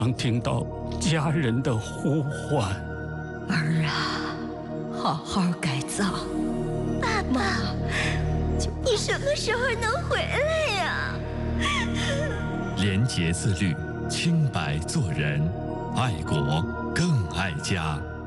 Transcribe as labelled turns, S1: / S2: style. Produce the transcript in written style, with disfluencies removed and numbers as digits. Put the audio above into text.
S1: 常听到家人的呼唤。
S2: 儿啊，好好改造。
S3: 爸爸，你什么时候能回来呀？
S4: 廉洁自律，清白做人，爱国更爱家。